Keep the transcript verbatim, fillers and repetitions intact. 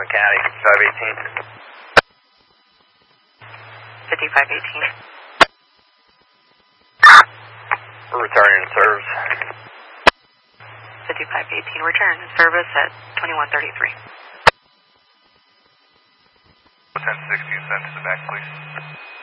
Franklin County, fifty-five eighteen. fifty-five eighteen. We're returning to service. fifty-five eighteen, return to service at twenty-one thirty-three. ten sixteen, send to the back, please.